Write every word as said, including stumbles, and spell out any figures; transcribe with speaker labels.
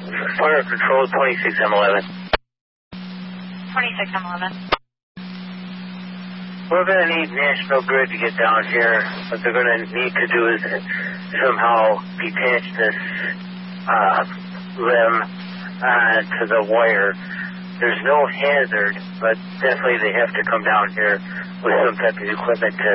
Speaker 1: Fire Control, twenty-six M eleven.
Speaker 2: twenty-six M eleven.
Speaker 1: We're going to need National Grid to get down here. What they're going to need to do is somehow detach this uh, limb uh, to the wire. There's no hazard, but definitely they have to come down here with some type of equipment to